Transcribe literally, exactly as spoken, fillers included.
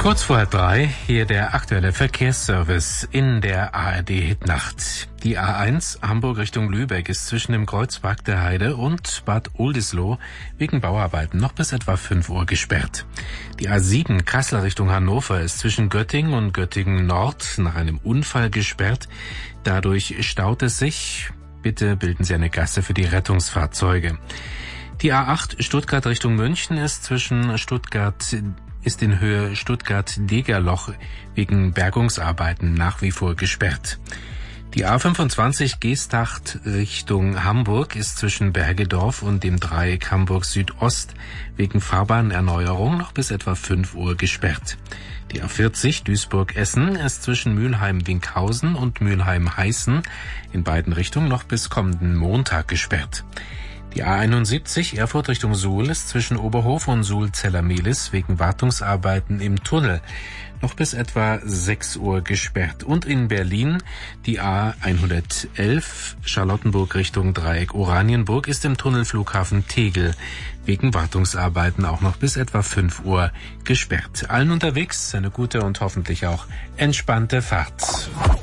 Kurz vor drei, hier der aktuelle Verkehrsservice in der A R D-Hitnacht. Die A eins Hamburg Richtung Lübeck ist zwischen dem Kreuzpark der Heide und Bad Oldesloe wegen Bauarbeiten noch bis etwa fünf Uhr gesperrt. Die A sieben Kassel Richtung Hannover ist zwischen Göttingen und Göttingen Nord nach einem Unfall gesperrt. Dadurch staut es sich. Bitte bilden Sie eine Gasse für die Rettungsfahrzeuge. Die A acht Stuttgart Richtung München ist zwischen Stuttgart ist in Höhe Stuttgart-Degerloch wegen Bergungsarbeiten nach wie vor gesperrt. Die A fünfundzwanzig Geesthacht Richtung Hamburg ist zwischen Bergedorf und dem Dreieck Hamburg Südost wegen Fahrbahnerneuerung noch bis etwa fünf Uhr gesperrt. Die A vierzig Duisburg-Essen ist zwischen Mülheim-Winkhausen und Mülheim-Heißen in beiden Richtungen noch bis kommenden Montag gesperrt. Die A einundsiebzig Erfurt Richtung Suhl ist zwischen Oberhof und Suhl-Zellermehlis wegen Wartungsarbeiten im Tunnel noch bis etwa sechs Uhr gesperrt. Und in Berlin die A hundertelf Charlottenburg Richtung Dreieck Oranienburg ist im Tunnel Flughafen Tegel wegen Wartungsarbeiten auch noch bis etwa fünf Uhr gesperrt. Allen unterwegs eine gute und hoffentlich auch entspannte Fahrt.